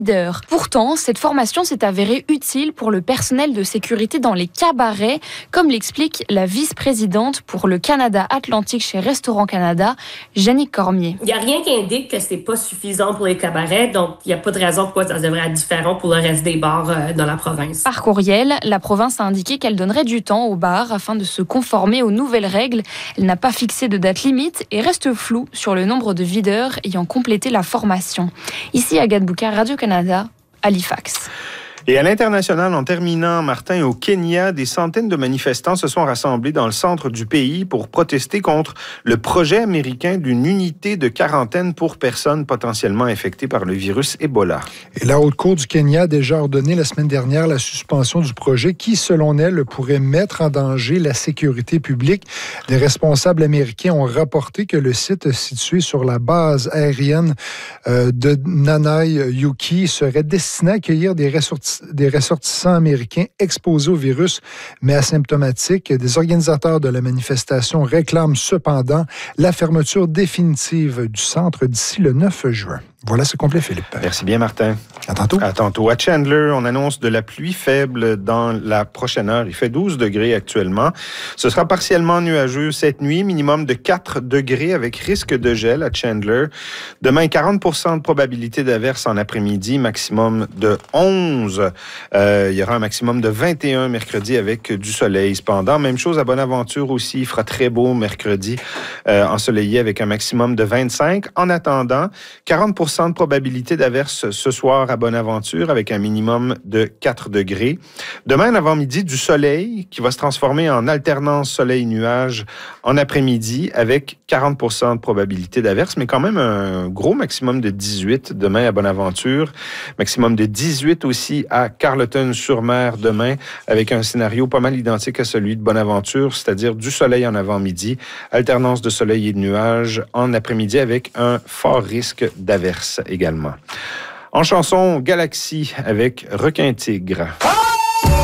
videur. Pourtant, cette formation s'est avérée utile pour le personnel de sécurité dans les cabarets, comme l'explique la vice-présidente pour le Canada Atlantique chez Restaurant Canada, Jannick Cormier. Il n'y a rien qui indique que c'est pas suffisant pour les cabarets, donc il n'y a pas de raison pourquoi ça devrait être différent pour le reste des bars dans la province. Par courriel, la province a indiqué qu'elle donnerait du temps aux bars afin de se conformer aux nouvelles règles. Elle n'a pas fixé de date limite et reste floue sur le nombre de videurs ayant complété la formation. Ici, Agathe Boucard, Radio-Canada, Halifax. Et à l'international, en terminant, Martin, au Kenya, des centaines de manifestants se sont rassemblés dans le centre du pays pour protester contre le projet américain d'une unité de quarantaine pour personnes potentiellement infectées par le virus Ebola. Et la Haute Cour du Kenya a déjà ordonné la semaine dernière la suspension du projet qui, selon elle, pourrait mettre en danger la sécurité publique. Les responsables américains ont rapporté que le site situé sur la base aérienne de Nanaï-Yuki serait destiné à accueillir des ressortissants américains exposés au virus, mais asymptomatiques. Des organisateurs de la manifestation réclament cependant la fermeture définitive du centre d'ici le 9 juin. Voilà, c'est complet, Philippe. Merci bien, Martin. À tantôt. À tantôt. À Chandler, on annonce de la pluie faible dans la prochaine heure. Il fait 12 degrés actuellement. Ce sera partiellement nuageux cette nuit, minimum de 4 degrés avec risque de gel à Chandler. Demain, 40% de probabilité d'averse en après-midi, maximum de 11. Il y aura un maximum de 21 mercredi avec du soleil. Cependant, même chose à Bonaventure aussi. Il fera très beau mercredi, ensoleillé avec un maximum de 25. En attendant, 40% de probabilité d'averse ce soir à Bonaventure avec un minimum de 4 degrés. Demain, avant-midi, du soleil qui va se transformer en alternance soleil-nuage en après-midi avec 40% de probabilité d'averse, mais quand même un gros maximum de 18 demain à Bonaventure. Maximum de 18 aussi à Carleton-sur-Mer demain avec un scénario pas mal identique à celui de Bonaventure, c'est-à-dire du soleil en avant-midi, alternance de soleil et de nuages en après-midi avec un fort risque d'averse également. En chanson, Galaxy avec Requin Tigre.